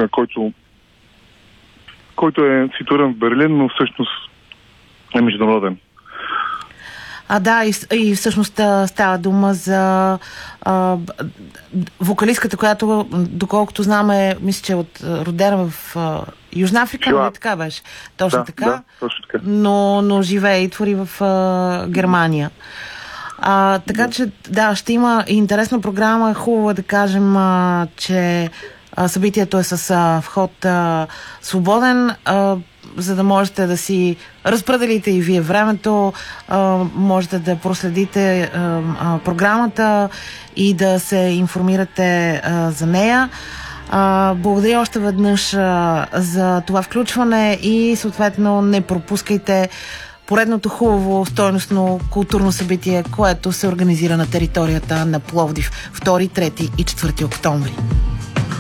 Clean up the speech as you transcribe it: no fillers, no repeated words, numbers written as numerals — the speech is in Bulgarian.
например, който е ситуиран в Берлин, но всъщност е международен. Да, и всъщност става дума за вокалистката, която, доколкото знаме, мисля, че е родена в Южна Африка, нали така беше? Точно така. Да, точно така. Но живее и твори в Германия. Така че, да, ще има интересна програма. Хубаво е да кажем, че събитието е с вход свободен, за да можете да си разпределите и вие времето, можете да проследите програмата и да се информирате за нея. Благодаря още веднъж за това включване и съответно не пропускайте поредното хубаво, стойностно културно събитие, което се организира на територията на Пловдив 2, 3 и 4 октомври.